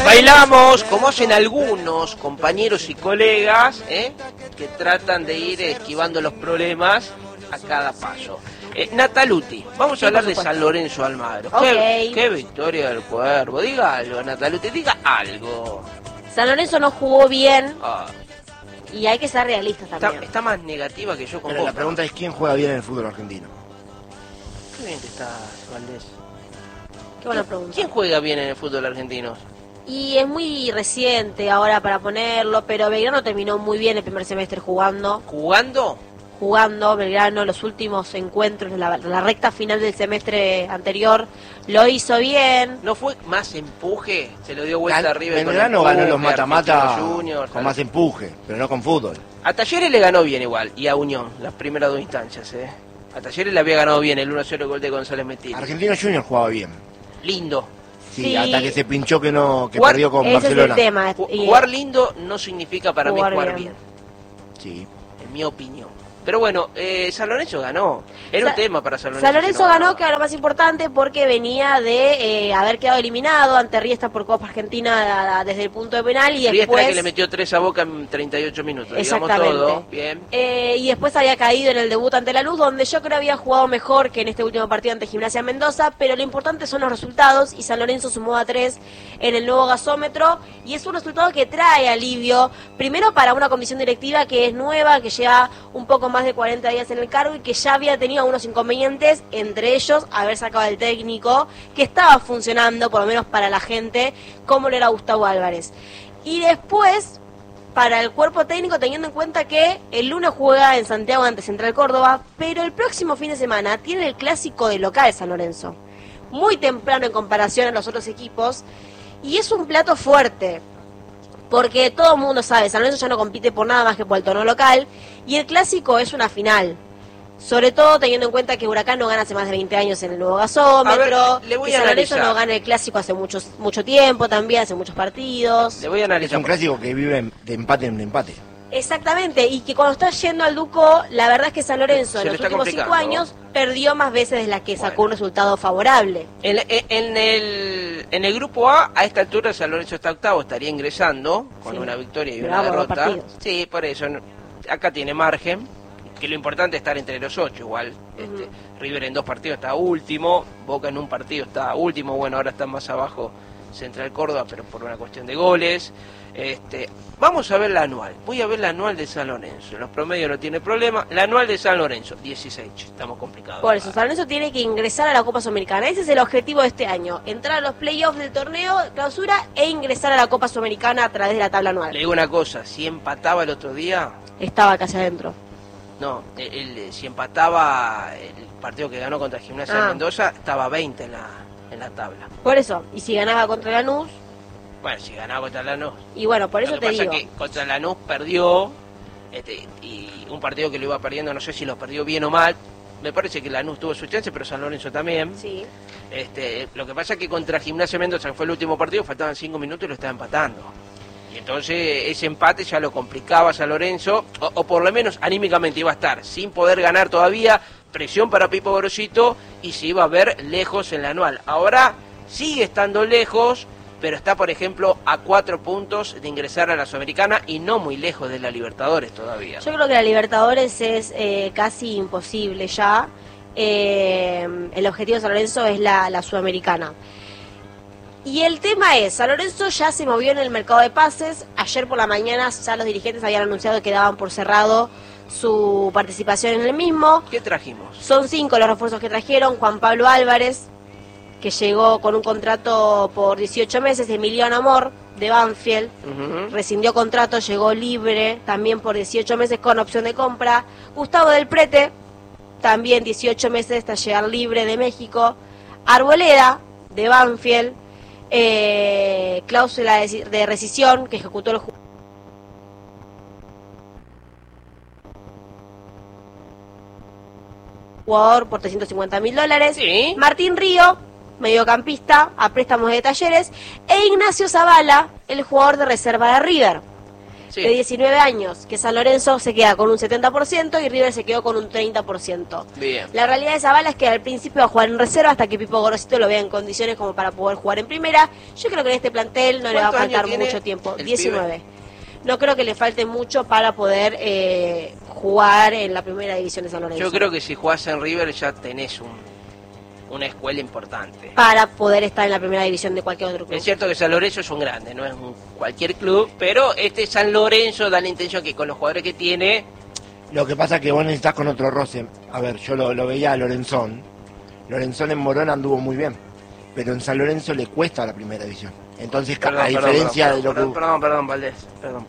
Bailamos, como hacen algunos compañeros y colegas, que tratan de ir esquivando los problemas a cada paso. Nataluti, vamos a hablar de San Lorenzo Almagro. Okay. Qué victoria del Cuervo. Diga algo, Nataluti, diga algo. San Lorenzo no jugó bien Ah, y hay que ser realistas también. está más negativa que yo con Pero vos. la pregunta es ¿quién juega bien en el fútbol argentino? Qué bien que estás, Valdés. Qué buena pregunta. ¿Quién juega bien en el fútbol argentino? Y es muy reciente ahora para ponerlo, pero Belgrano terminó muy bien el primer semestre jugando. Belgrano los últimos encuentros, la recta final del semestre anterior, lo hizo bien. ¿No fue más empuje? Se lo dio vuelta arriba. Belgrano ganó los mata-mata Juniors, con más empuje, pero no con fútbol. A Talleres le ganó bien igual, y a Unión, las primeras dos instancias. A Talleres le había ganado bien el 1-0 gol de González Metil. Argentino Junior jugaba bien. Lindo. Sí, hasta que se pinchó que perdió con ese Barcelona. es el tema. Jugar lindo no significa para mí jugar bien. Sí. En mi opinión. Pero bueno, San Lorenzo ganó. Era un tema para San Lorenzo. San Lorenzo ganó, que era lo más importante, porque venía de haber quedado eliminado ante Riestra por Copa Argentina desde el punto de penal y Riestra después... que le metió 3 a Boca en 38 minutos. Exactamente. Digamos todo. Bien. Y después había caído en el debut ante Lanús, donde yo creo había jugado mejor que en este último partido ante Gimnasia Mendoza, pero lo importante son los resultados, y San Lorenzo sumó a 3 en el nuevo gasómetro, y es un resultado que trae alivio, primero para una comisión directiva que es nueva, que lleva un poco más de 40 días en el cargo y que ya había tenido algunos inconvenientes, entre ellos haber sacado al técnico, que estaba funcionando, por lo menos para la gente, como lo era Gustavo Álvarez. Y después, para el cuerpo técnico, teniendo en cuenta que el lunes juega en Santiago ante Central Córdoba, pero el próximo fin de semana tiene el clásico de local San Lorenzo, muy temprano en comparación a los otros equipos, y es un plato fuerte, porque todo el mundo sabe, San Lorenzo ya no compite por nada más que por el torneo local, y el clásico es una final. Sobre todo teniendo en cuenta que Huracán no gana hace más de 20 años en el nuevo gasómetro, que San Lorenzo no gana el clásico hace mucho tiempo también, hace muchos partidos. Le voy a analizar. Es un clásico que vive de empate en empate. Exactamente, y que cuando está yendo al Duco, la verdad es que San Lorenzo en los últimos 5 años perdió más veces de las que sacó un resultado favorable. En el grupo A esta altura San Lorenzo está octavo, estaría ingresando con una victoria y una derrota. Sí, por eso, acá tiene margen, que lo importante es estar entre los 8 igual. River en 2 partidos está último, Boca en un partido está último, bueno, ahora está más abajo Central Córdoba, pero por una cuestión de goles. Vamos a ver la anual. Voy a ver la anual de San Lorenzo. En los promedios no tiene problema. La anual de San Lorenzo, 16. Estamos complicados. Por eso, San Lorenzo tiene que ingresar a la Copa Sudamericana. Ese es el objetivo de este año. Entrar a los playoffs del torneo, clausura, e ingresar a la Copa Sudamericana a través de la tabla anual. Le digo una cosa, si empataba el otro día... Estaba casi adentro. No, si empataba el partido que ganó contra Gimnasia de Mendoza, estaba 20 en la tabla. Por eso, y si ganaba contra Lanús... Bueno, si ganaba contra Lanús. Y bueno, por eso te digo. Lo que pasa es que contra Lanús perdió, y un partido que lo iba perdiendo, no sé si lo perdió bien o mal. Me parece que Lanús tuvo su chance, pero San Lorenzo también. Sí. Lo que pasa es que contra Gimnasia Mendoza, que fue el último partido, faltaban 5 minutos y lo estaba empatando. Y entonces ese empate ya lo complicaba a San Lorenzo, o por lo menos anímicamente iba a estar sin poder ganar todavía, presión para Pipo Gorosito, y se iba a ver lejos en la anual. Ahora sigue estando lejos, pero está, por ejemplo, a 4 puntos de ingresar a la Sudamericana y no muy lejos de la Libertadores todavía. Yo creo que la Libertadores es casi imposible ya. El objetivo de San Lorenzo es la Sudamericana. Y el tema es, San Lorenzo ya se movió en el mercado de pases. Ayer por la mañana ya los dirigentes habían anunciado que daban por cerrado su participación en el mismo. ¿Qué trajimos? Son 5 los refuerzos que trajeron. Juan Pablo Álvarez, que llegó con un contrato por 18 meses, Emiliano Amor, de Banfield, rescindió contrato, llegó libre, también por 18 meses con opción de compra. Gustavo del Prete, también 18 meses, hasta llegar libre de México. Arboleda, de Banfield, cláusula de rescisión que ejecutó el jugador por $350.000. Sí. Martín Río, mediocampista, a préstamos de Talleres, e Ignacio Zavala, el jugador de reserva de River. de 19 años, que San Lorenzo se queda con un 70% y River se quedó con un 30%. Bien. La realidad de Zavala es que al principio va a jugar en reserva hasta que Pipo Gorosito lo vea en condiciones como para poder jugar en primera. Yo creo que en este plantel no le va a faltar mucho tiempo. 19. Pibe? No creo que le falte mucho para poder jugar en la primera división de San Lorenzo. Yo creo que si jugás en River ya tenés una escuela importante. Para poder estar en la primera división de cualquier otro club. Es cierto que San Lorenzo es un grande, no es cualquier club, pero este San Lorenzo da la intención que con los jugadores que tiene... Lo que pasa es que vos necesitas con otro roce. A ver, yo lo veía a Lorenzón. Lorenzón en Morón anduvo muy bien, pero en San Lorenzo le cuesta la primera división. Entonces, a diferencia de lo que... Perdón, Valdés. Perdón.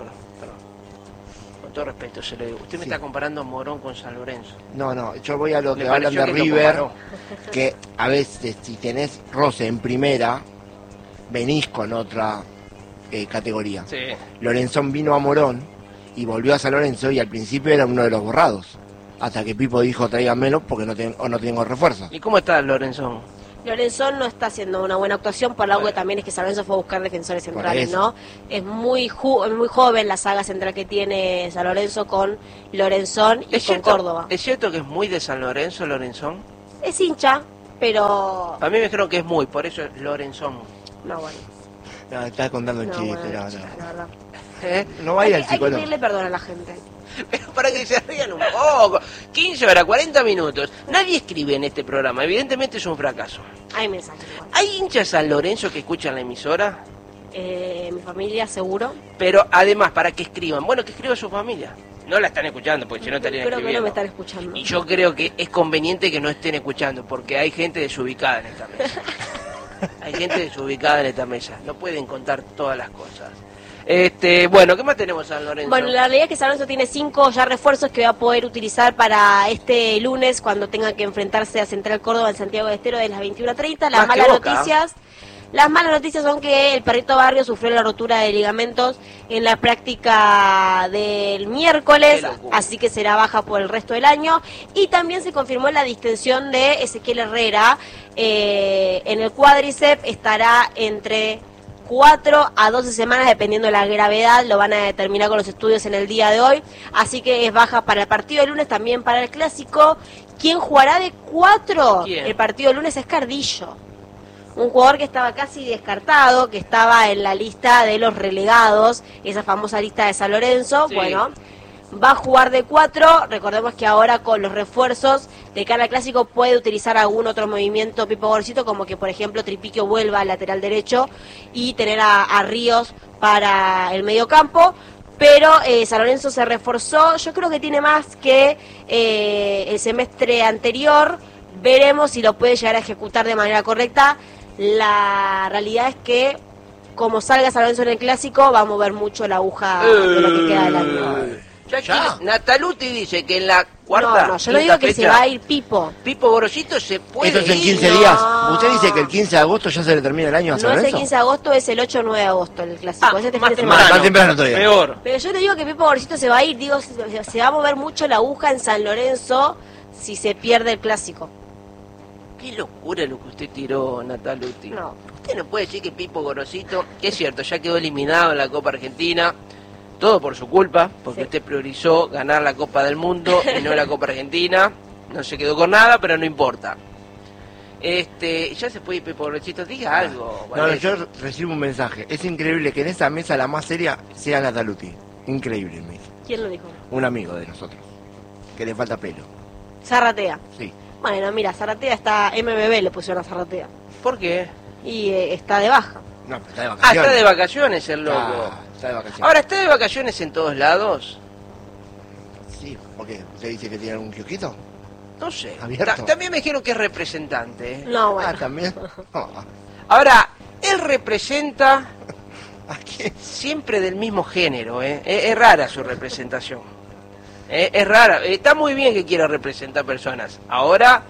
Con todo respeto se lo digo. Usted me está comparando Morón con San Lorenzo. No, yo voy a lo que hablan de River, que a veces si tenés roce en primera, venís con otra categoría. Sí. Lorenzón vino a Morón y volvió a San Lorenzo y al principio era uno de los borrados. Hasta que Pipo dijo tráiganmelo porque no tengo refuerzo. ¿Y cómo está Lorenzón? Lorenzón no está haciendo una buena actuación, por algo que también es que San Lorenzo fue a buscar defensores centrales, ¿no? Es muy joven la saga central que tiene San Lorenzo con Lorenzón y con Córdoba. ¿Es cierto que es muy de San Lorenzo, Lorenzón? Es hincha, pero... A mí me dijeron que es muy, por eso es Lorenzón. No, bueno. No, estás contando un chiste, bueno, no. La verdad. No vaya al psicólogo. Hay que pedirle perdón a la gente. Pero para que se rían un poco. 15 horas, 40 minutos. Nadie escribe en este programa. Evidentemente es un fracaso. Hay mensajes igual. ¿Hay hinchas San Lorenzo que escuchan la emisora? Mi familia, seguro. Pero además, para que escriban. Bueno, que escriba su familia. No la están escuchando, porque si no estarían Creo escribiendo. que no me están escuchando. Y yo creo que es conveniente que no estén escuchando, porque hay gente desubicada en esta mesa. Hay gente desubicada en esta mesa. No pueden contar todas las cosas. Bueno, ¿qué más tenemos San Lorenzo? Bueno, la realidad es que San Lorenzo tiene 5 ya refuerzos que va a poder utilizar para este lunes cuando tenga que enfrentarse a Central Córdoba en Santiago del Estero de las 21:30. Las malas noticias son que el Perrito Barrio sufrió la rotura de ligamentos en la práctica del miércoles, así que será baja por el resto del año. Y también se confirmó la distensión de Ezequiel Herrera en el cuádriceps, estará entre 4 a 12 semanas, dependiendo de la gravedad, lo van a determinar con los estudios en el día de hoy, así que es baja para el partido de lunes, también para el Clásico. ¿Quién jugará de 4? El partido de lunes es Cardillo, un jugador que estaba casi descartado, que estaba en la lista de los relegados, esa famosa lista de San Lorenzo. Sí. Bueno, va a jugar de 4, recordemos que ahora con los refuerzos de cara al Clásico puede utilizar algún otro movimiento Pipo Gorosito, como que por ejemplo Tripiquio vuelva al lateral derecho y tener a Ríos para el mediocampo. Pero San Lorenzo se reforzó, yo creo que tiene más que el semestre anterior, veremos si lo puede llegar a ejecutar de manera correcta. La realidad es que como salga San Lorenzo en el Clásico va a mover mucho la aguja de lo que queda del año. Ya. Nataluti dice que en la cuarta... No, yo no digo que se va a ir Pipo. Pipo Gorosito se puede ir. Eso es en 15 días. Usted dice que el 15 de agosto ya se le termina el año a San Lorenzo. No es el 15 de agosto, es el 8 o 9 de agosto el Clásico. Es este fin de semana. Más temprano todavía. Peor. Pero yo le digo que Pipo Gorosito se va a ir, digo, se va a mover mucho la aguja en San Lorenzo si se pierde el Clásico. Qué locura lo que usted tiró, Nataluti. No. Usted no puede decir que Pipo Gorosito, que es cierto, ya quedó eliminado en la Copa Argentina, todo por su culpa, porque usted priorizó ganar la Copa del Mundo y no la Copa Argentina, no se quedó con nada, pero no importa. Ya se puede ir Pipo Gorosito, diga algo. No, yo recibo un mensaje, es increíble que en esa mesa la más seria sea Nataluti, increíble me dice. ¿Quién lo dijo? Un amigo de nosotros, que le falta pelo. Zarratea. Sí. Bueno, mira, Zarratea está, MBB le pusieron a Zarratea. ¿Por qué? Y está de baja. No, pero está de vacaciones. Está de vacaciones el loco. Está de vacaciones. Ahora, ¿está de vacaciones en todos lados? Sí, ¿por qué? ¿Usted dice que tiene algún kiosquito? No sé. ¿Abierto? También me dijeron que es representante. No, bueno. ¿también? Oh. Ahora, él representa ¿A quién? siempre del mismo género, ¿eh? Es rara su representación. Es rara. Está muy bien que quiera representar personas. Ahora,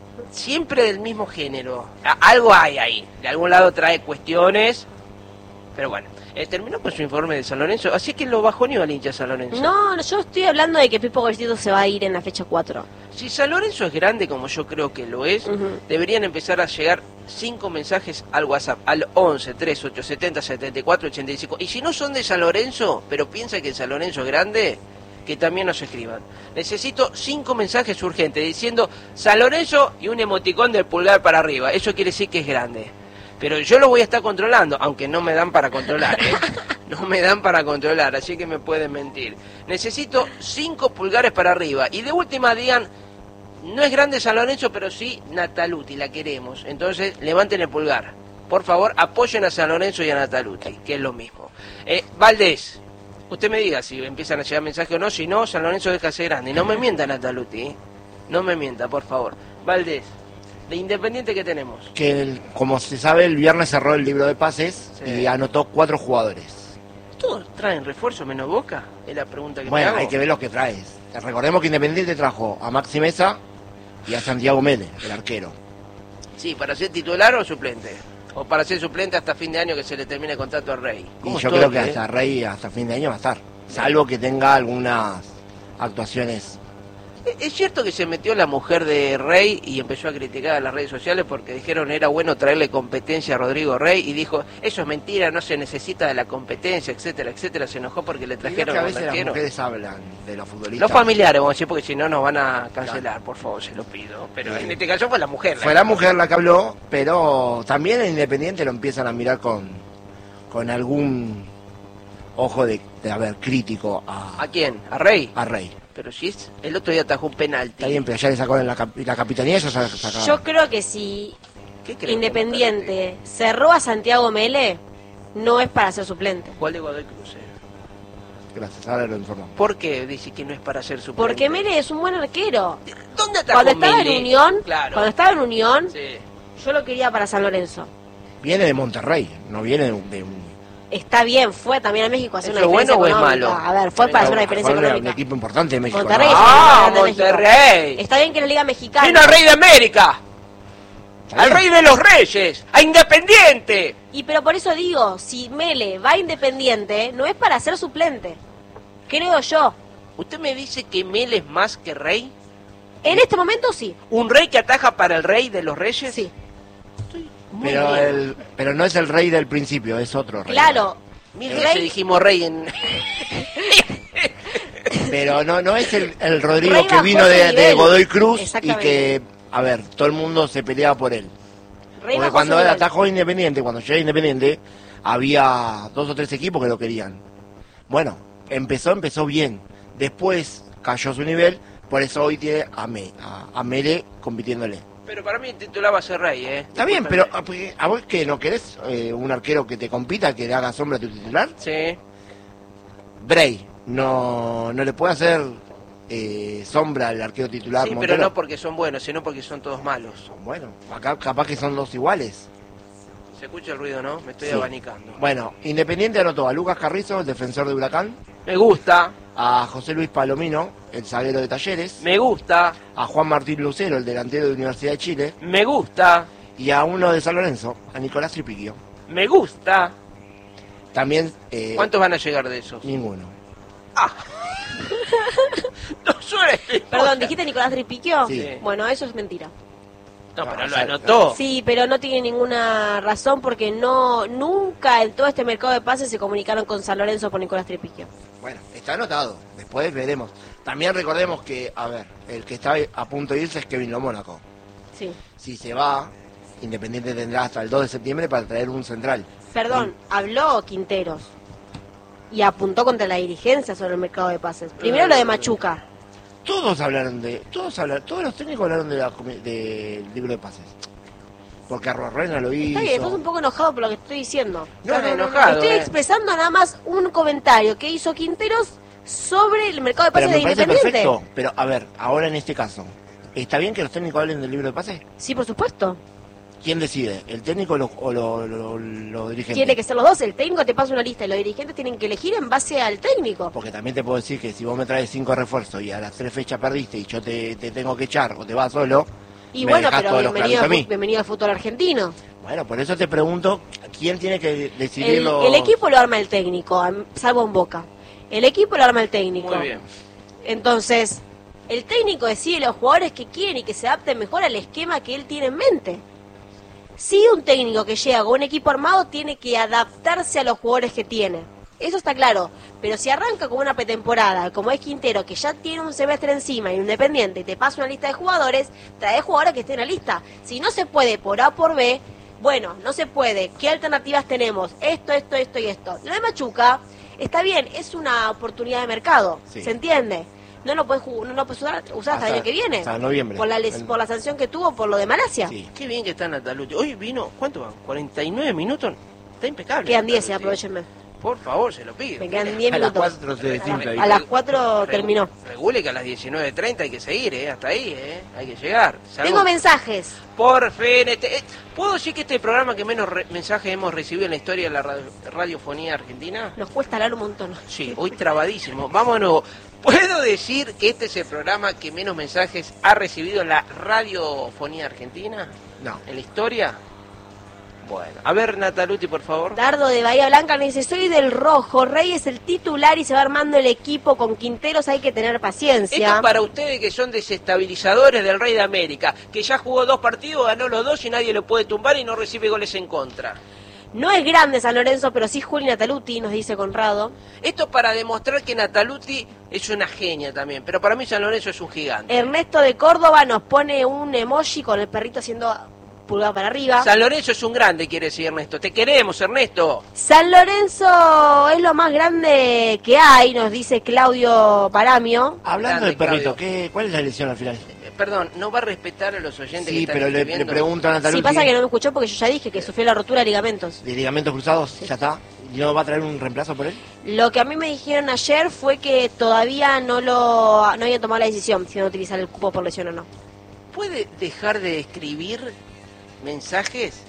siempre del mismo género. Algo hay ahí. De algún lado trae cuestiones Pero bueno, terminó con su informe de San Lorenzo, así que lo bajó ni al hincha San Lorenzo. No, yo estoy hablando de que Pipo Gorosito se va a ir en la fecha 4. Si San Lorenzo es grande, como yo creo que lo es, deberían empezar a llegar 5 mensajes al WhatsApp, al 11 3870 74 85. Y si no son de San Lorenzo, pero piensan que San Lorenzo es grande, que también nos escriban. Necesito 5 mensajes urgentes diciendo San Lorenzo y un emoticón del pulgar para arriba. Eso quiere decir que es grande. Pero yo lo voy a estar controlando, aunque no me dan para controlar, ¿eh? No me dan para controlar, así que me pueden mentir. Necesito 5 pulgares para arriba. Y de última digan, no es grande San Lorenzo, pero sí Nataluti, la queremos. Entonces, levanten el pulgar. Por favor, apoyen a San Lorenzo y a Nataluti, que es lo mismo. Valdés, usted me diga si empiezan a llegar mensajes o no. Si no, San Lorenzo deja de ser grande. No me mienta Nataluti, ¿eh? No me mienta, por favor. Valdés. De Independiente, ¿qué tenemos? Que, como se sabe, el viernes cerró el libro de pases y anotó 4 jugadores. ¿Todos traen refuerzo menos Boca? Es la pregunta que me Bueno, hago. hay que ver los que traes. Recordemos que Independiente trajo a Maxi Mesa y a Santiago Mele, el arquero. Sí, ¿para ser titular o suplente? O para ser suplente hasta fin de año que se le termine el contrato a Rey. Y yo creo que hasta Rey, hasta fin de año va a estar. Salvo que tenga algunas actuaciones. ¿Es cierto que se metió la mujer de Rey y empezó a criticar a las redes sociales porque dijeron era bueno traerle competencia a Rodrigo Rey? Y dijo, eso es mentira, no se necesita de la competencia, etcétera, etcétera. Se enojó porque le trajeron que a veces las mujeres hablan de los futbolistas. Los familiares, vamos a decir, porque si no nos van a cancelar, claro. Por favor, se lo pido. Pero en este caso fue la mujer. Fue la mujer la que habló, pero también en Independiente lo empiezan a mirar con algún ojo de crítico a... ¿A quién? ¿A Rey? A Rey. Pero si es, el otro día atajó un penalti. Está bien, pero ya le sacó en la capitanía, eso sacaba. Yo creo que si Independiente cerró a Santiago Mele, no es para ser suplente. ¿Cuál de Godoy Cruz? Gracias, ahora lo informamos. ¿Por qué dice que no es para ser suplente? Porque Mele es un buen arquero. ¿Dónde atajó Cuando estaba Mele? en Unión, Claro. cuando estaba en Unión, sí. Yo lo quería para San Lorenzo. Viene de Monterrey, no viene de un... Está bien, fue también a México a hacer una ¿Es diferencia bueno o económica. es malo? A ver, fue para hacer una diferencia económica. Un equipo importante de México. Monterrey. ¡Ah, ¿no? Monterrey! Está bien que la Liga Mexicana... ¡Vino al Rey de América! ¡Al Rey de los Reyes! ¡A Independiente! Y pero por eso digo, si Mele va a Independiente, no es para ser suplente. Creo yo. ¿Usted me dice que Mele es más que Rey? En este momento sí. ¿Un Rey que ataja para el Rey de los Reyes? Sí. Pero no es el Rey del principio, es otro Rey. Claro. Mil veces dijimos Rey en... Pero no es el Rodrigo Rey que vino bajó su de nivel. Godoy Cruz y Exactamente. que, a ver, todo el mundo se peleaba por él. Rey Porque bajó cuando su él nivel. atajó Independiente, cuando llega Independiente, había 2 o 3 equipos que lo querían. Bueno, empezó bien. Después cayó su nivel, por eso hoy tiene a Mele compitiéndole. Pero para mí el titular va a ser Rey, ¿eh? Está bien, pero ¿a vos que no querés un arquero que te compita, que le haga sombra a tu titular? Sí. Bray, no le puede hacer sombra al arquero titular. Sí, Montero. pero no porque son buenos, sino porque son todos malos. Bueno, acá capaz que son 2 iguales. ¿Se escucha el ruido, no? Me estoy Sí. abanicando. Bueno, Independiente anotó a Lucas Carrizo, el defensor de Huracán, Me gusta, a José Luis Palomino, el zaguero de Talleres, me gusta, a Juan Martín Lucero, el delantero de Universidad de Chile, me gusta, y a uno de San Lorenzo, a Nicolás Tripiquio. me gusta. También... ¿Cuántos van a llegar de esos? Ninguno. ¡Ah! No suele. Perdón, ¿dijiste Nicolás Tripiquio? Sí. Bueno, eso es mentira. No, pero No, lo o sea, anotó. Sí, pero no tiene ninguna razón porque nunca en todo este mercado de pases se comunicaron con San Lorenzo por Nicolás Tripiquio. Bueno, está anotado. Después veremos. También recordemos que, a ver, el que está a punto de irse es Kevin Lo Mónaco. Sí. Si se va, Independiente tendrá hasta el 2 de septiembre para traer un central. Perdón, habló Quinteros y apuntó contra la dirigencia sobre el mercado de pases. Primero lo de Machuca. Todos los técnicos hablaron del libro de pases. Porque Arroarena lo hizo. Está bien, estás un poco enojado por lo que estoy diciendo. No, enojado. Estoy expresando nada más un comentario que hizo Quinteros sobre el mercado de Pero pases me de parece Independiente. perfecto. Pero a ver, ahora en este caso, ¿está bien que los técnicos hablen del libro de pases? Sí, por supuesto. ¿Quién decide? ¿El técnico o los dirigentes? Tiene que ser los dos. El técnico te pasa una lista y los dirigentes tienen que elegir en base al técnico. Porque también te puedo decir que si vos me traes 5 refuerzos y a las 3 fechas perdiste y yo te tengo que echar o te vas solo, Y bueno, pero bienvenido al fútbol argentino. Bueno, por eso te pregunto, ¿quién tiene que decidirlo? El equipo lo arma el técnico, salvo en Boca. El equipo lo arma el técnico. Muy bien. Entonces, el técnico decide los jugadores que quieren y que se adapten mejor al esquema que él tiene en mente. Sí, un técnico que llega con un equipo armado tiene que adaptarse a los jugadores que tiene. Eso está claro. Pero si arranca con una pretemporada, como es Quintero, que ya tiene un semestre encima y Independiente, y te pasa una lista de jugadores, trae jugadores que estén en la lista. Si no se puede por A o por B, bueno, no se puede. ¿Qué alternativas tenemos? Esto y esto. Lo de Machuca está bien, es una oportunidad de mercado. Sí. ¿Se entiende? No lo puedes usar hasta el año que viene. Hasta noviembre. Por la sanción que tuvo por lo de Malasia. Sí. Qué bien que está Natalucci. Hoy vino, ¿cuánto van? 49 minutos. Está impecable. Quedan 10, aprovechenme. Por favor, se lo pido. Me quedan 10 minutos. A las 4 terminó. Regule que a las 19:30 hay que seguir, hasta ahí, hay que llegar. Tengo mensajes. Por fin, ¿puedo decir que este programa que menos mensajes hemos recibido en la historia de la radiofonía argentina? Nos cuesta hablar un montón. Sí, hoy trabadísimo. Vamos de nuevo. ¿Puedo decir que este es el programa que menos mensajes ha recibido en la radiofonía argentina? No. ¿En la historia? Bueno, a ver, Natalucci, por favor. Dardo de Bahía Blanca me dice, soy del rojo, Rey es el titular y se va armando el equipo con Quinteros, hay que tener paciencia. Esto es para ustedes que son desestabilizadores del Rey de América, que ya jugó 2 partidos, ganó los 2 y nadie lo puede tumbar y no recibe goles en contra. No es grande San Lorenzo, pero sí Juli Natalucci, nos dice Conrado. Esto es para demostrar que Natalucci es una genia también, pero para mí San Lorenzo es un gigante. Ernesto de Córdoba nos pone un emoji con el perrito haciendo pulgado para arriba. San Lorenzo es un grande, quiere decir Ernesto. Te queremos, Ernesto. San Lorenzo es lo más grande que hay, nos dice Claudio Paramio. Hablando del perrito, ¿cuál es la elección al final? Perdón, ¿no va a respetar a los oyentes que están pero le pregunto a Natalucci. Sí, pasa que no me escuchó porque yo ya dije que sufrió la rotura de ligamentos. ¿De ligamentos cruzados? Sí. ¿Ya está? ¿Y no va a traer un reemplazo por él? Lo que a mí me dijeron ayer fue que todavía no habían tomado la decisión si no utilizar el cupo por lesión o no. ¿Puede dejar de escribir mensajes?